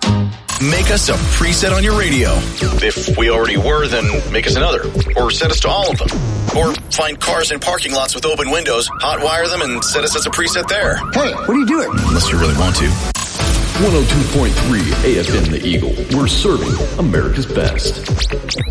Make us a preset on your radio. If we already were, then make us another. Or set us to all of them. Or find cars in parking lots with open windows, hotwire them, and set us as a preset there. Hey, what are you doing? Unless you really want to. 102.3 AFM The Eagle. We're serving America's best.